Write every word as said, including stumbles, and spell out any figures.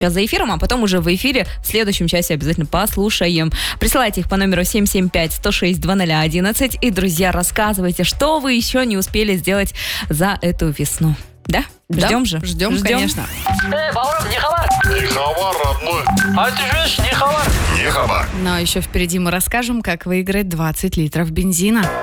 сейчас за эфиром, а потом уже в эфире в следующем часе обязательно послушаем. Присылайте их по номеру семь семь пять сто шесть два ноль одиннадцать. И, друзья, рассказывайте, что вы еще не успели сделать за эту весну. Да? Ждем да, же. Ждем, Ждем, конечно. Эй, Баурам, не хабар? Не хабар, родной. А ты же не хабар? Не хабар. Но еще впереди мы расскажем, как выиграть двадцать литров бензина.